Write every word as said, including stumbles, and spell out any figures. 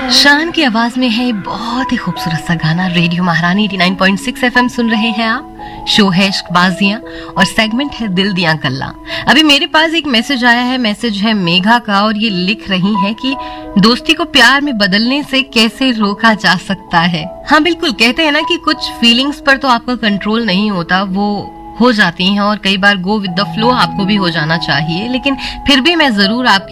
शान की आवाज में है बहुत ही खूबसूरत सा गाना। रेडियो महारानी नवासी पॉइंट छह एफएम सुन रहे हैं आप। शो है इश्कबाजियां और सेगमेंट है दिल दियां कल्ला। अभी मेरे पास एक मैसेज आया है, मैसेज है मेघा का, और ये लिख रही है कि दोस्ती को प्यार में बदलने से कैसे रोका जा सकता है। हाँ बिल्कुल, कहते हैं ना कि कुछ फीलिंग्स पर तो आपका कंट्रोल नहीं होता, वो हो जाती हैं और कई बार गो विद द फ्लो आपको भी हो जाना चाहिए, लेकिन फिर भी मैं जरूर आपकी